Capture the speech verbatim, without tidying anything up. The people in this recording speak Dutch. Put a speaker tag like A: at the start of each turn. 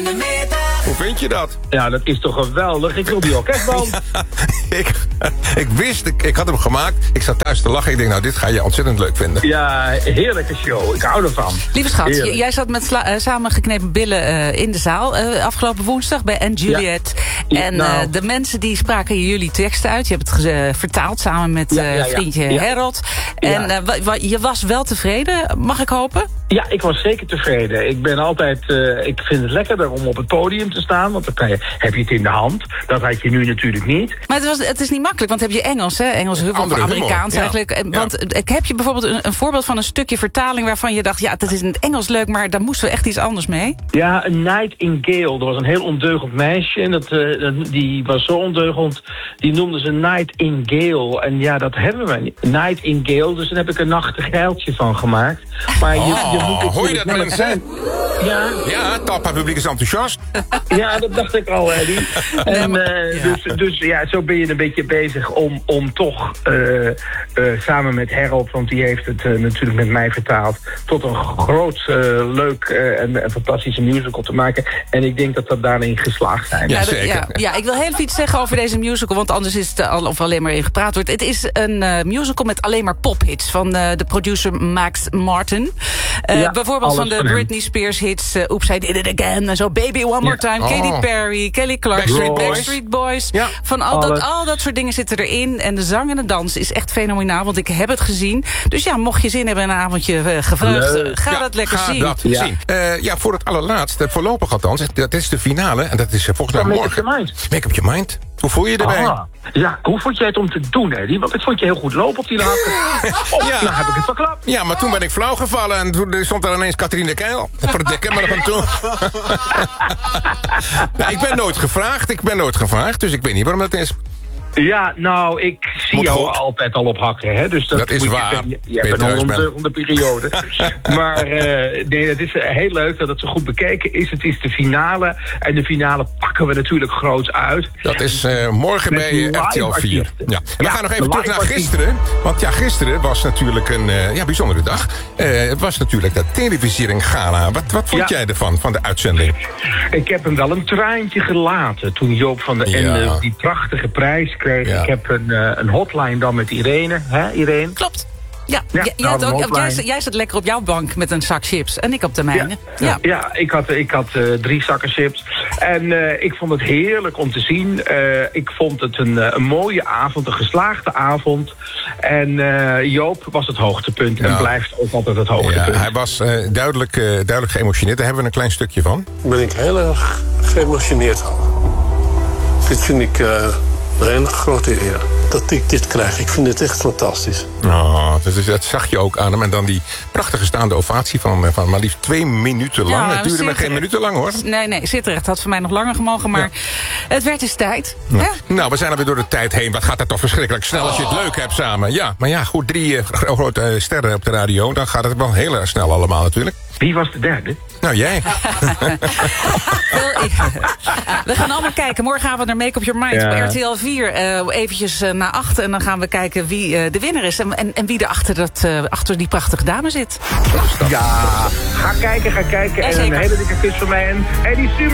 A: de middag.
B: Hoe vind je dat?
C: Ja, dat is toch geweldig. Ik wil die orkestband.
B: Ja, ik, ik wist, ik, ik had hem gemaakt. Ik zat thuis te lachen. Ik denk, nou, dit ga je ontzettend leuk vinden.
C: Ja, heerlijke show. Ik hou ervan.
D: Lieve schat,
C: Heerlijk.
D: j- jij zat met sla- uh, samengeknepen billen uh, in de zaal uh, afgelopen woensdag bij Anne Juliet.
C: Ja.
D: En
C: Nou.
D: uh, de mensen die spraken jullie teksten uit. Je hebt het ge- uh, vertaald samen met uh,
C: Ja, ja, ja.
D: vriendje
C: Ja.
D: Harold.
C: Ja.
D: En uh, wa- wa- je was wel tevreden, mag ik hopen?
C: Ja, ik was zeker tevreden. Ik ben altijd, uh, ik vind het lekkerder om op het podium te staan, want dan kan je, heb je het in de hand. Dat had je nu natuurlijk niet.
D: Maar het, was, het is niet makkelijk, want heb je Engels, hè? Engels, of
B: Andere humor,
D: Amerikaans
B: ja.
D: eigenlijk. En- Want uh, heb je bijvoorbeeld een, een voorbeeld van een stukje vertaling waarvan je dacht, ja, dat is in het Engels leuk, maar daar moesten we echt iets anders mee?
C: Ja, een Nightingale. Dat was een heel ondeugend meisje. En dat, uh, dat, die was zo ondeugend. Die noemden ze Nightingale. En ja, dat hebben we niet. Nightingale. Dus dan heb ik een nachtegaaltje van gemaakt. Maar je, je moet het
B: hoor je dat, mensen?
C: zijn. Ja,
B: Ja, Talpa publiek is enthousiast.
C: ja, dat dacht ik al, Eddie. En,
D: maar-
C: uh,
D: ja.
C: dus, dus ja, zo ben je een beetje bezig om, om toch uh, uh, samen met Harold, want die heeft het uh, natuurlijk met mij vertaald, tot een groot, uh, leuk uh, en, en fantastische musical te maken. En ik denk dat we daarin geslaagd zijn.
B: Ja,
D: dat-
B: zeker.
D: Ja, ja, ik wil heel even iets zeggen over deze musical, want anders is het al of alleen maar in gepraat wordt. Het is een uh, musical met alleen maar pophits van uh, de producer Max Martin. Uh,
C: Ja,
D: bijvoorbeeld van
C: alles
D: de
C: van hem.
D: Britney Spears hits, uh, Oops, I Did It Again en zo, Baby One More
C: Ja.
D: Time,
B: Oh.
D: Katy Perry, Kelly Clarkson,
B: Backstreet Boys.
D: Backstreet Boys.
B: Ja.
D: Van al dat,
C: Alles.
D: al dat soort dingen zitten erin. En de zang en de dans is echt fenomenaal, want ik heb het gezien. Dus ja, mocht je zin hebben in een avondje uh, gevreugd, uh,
C: Leuk.
D: ga
B: Ja,
D: dat lekker
B: ga
D: zien.
B: dat
C: Ja.
B: zien. Uh, ja, voor het allerlaatste, voorlopig althans, dat is de finale. En dat is uh, volgens mij
C: Make up
B: morgen.
C: your mind.
B: Make up your mind. Hoe voel je je erbij?
C: Ah, ja, hoe vond jij het om te doen, Eddie? Want ik vond je heel goed lopen op die laatste. Oh,
B: Ja.
C: nou heb ik het verklapt.
B: Ja, maar toen ben ik flauw gevallen en toen stond er ineens Catherine Keil. Verdikken me van toen. Nou, ik ben nooit gevraagd, ik ben nooit gevraagd, dus ik weet niet waarom dat is.
C: Ja, nou, ik zie
B: Moet
C: jou
B: goed.
C: altijd al op hakken, hè? Dus dat,
B: Dat is
C: moet je-
B: waar.
C: Je, je
B: Ben je
C: hebt een
B: thuis
C: ondeugende periode. Maar uh, nee, het is uh, heel leuk dat het zo goed bekeken is. Het is de finale. En de finale pakken we natuurlijk groots uit.
B: Dat is uh, morgen
C: Met
B: bij
C: live
B: R T L vier.
C: artiesten.
B: Ja. En we
C: Ja,
B: gaan nog even terug
C: live
B: naar
C: artiesten.
B: gisteren. Want ja, gisteren was natuurlijk een uh, ja, bijzondere dag. Uh, het was natuurlijk de televisiering gala. Wat, wat vond
C: Ja.
B: jij ervan, van de uitzending?
C: Ik heb hem wel een traantje gelaten toen Joop van der
B: Ja.
C: Ende die prachtige prijs kreeg.
B: Ja.
C: Ik heb een, uh, een hotline dan met Irene. Hè, Irene?
D: Klopt. Ja,
C: Ja,
D: jij,
C: nou,
D: had
C: de
D: ook,
C: hotline.
D: jij, zat- jij zat lekker op jouw bank met een zak chips. En ik op de mijne. Ja.
C: Ja, ja ik had, ik had uh, drie zakken chips. En uh, ik vond het heerlijk om te zien. Uh, ik vond het een, uh, een mooie avond, een geslaagde avond. En uh, Joop was het hoogtepunt en
B: Ja.
C: blijft ook altijd het
B: Ja,
C: hoogtepunt.
B: hij was uh, duidelijk, uh, duidelijk geëmotioneerd. Daar hebben we een klein stukje van.
E: Daar ben ik heel erg geëmotioneerd van. Dit vind ik uh, een hele grote eer. Dat ik dit krijg. Ik vind dit echt fantastisch.
B: Oh, dat, is, dat zag je ook aan hem. En dan die prachtige staande ovatie van, van maar liefst twee minuten lang.
D: Ja,
B: het duurde
D: zit
B: maar geen
D: er-
B: minuten lang, hoor.
D: Nee, nee, Zitterecht had voor mij nog langer gemogen, maar het werd eens tijd. Hè?
B: Nou, we zijn alweer door de tijd heen. Wat gaat dat toch verschrikkelijk snel als je het leuk hebt samen. Ja, maar ja, goed, drie uh, gro- grote uh, sterren op de radio. Dan gaat het wel heel erg snel allemaal natuurlijk.
C: Wie was de derde?
B: Nou, jij.
D: Wel, ik- We gaan allemaal kijken. Morgenavond naar Make Up Your Mind
C: Ja.
D: op R T L vier. Uh, eventjes uh, naar acht. En dan gaan we kijken wie uh, de winnaar is. En, en, en wie er achter, dat, uh, achter die prachtige dame zit.
C: Ja, ga kijken, ga kijken. En
D: Jazeker.
C: een hele dikke kus van mij. En Eddie, stuur me